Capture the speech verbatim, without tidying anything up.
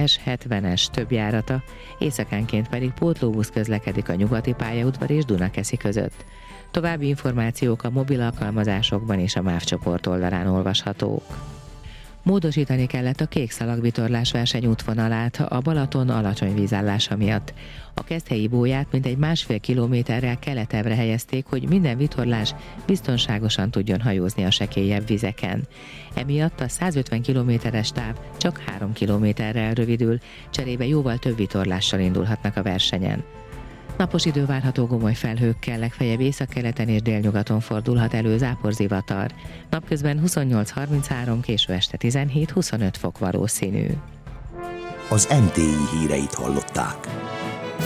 es hetvenes többjárata, északánként pedig pótlóbusz közlekedik a Nyugati pályaudvar és Dunakeszi között. További információk a mobil alkalmazásokban és a MÁV csoport oldalán olvashatók. Módosítani kellett a kék szalagvitorlás verseny útvonalát a Balaton alacsony vízállása miatt. A Keszthelyi bóját mintegy másfél kilométerrel keletebbre helyezték, hogy minden vitorlás biztonságosan tudjon hajózni a sekélyebb vizeken. Emiatt a százötven kilométeres táv csak három kilométerrel rövidül, cserébe jóval több vitorlással indulhatnak a versenyen. Napos idő várható gomoly felhőkkel, legfeljebb északkeleten és délnyugaton fordulhat elő záporzivatar. Napközben huszonnyolc harminchárom, késő este tizenhét huszonöt fok valószínű. Az em té i híreit hallották.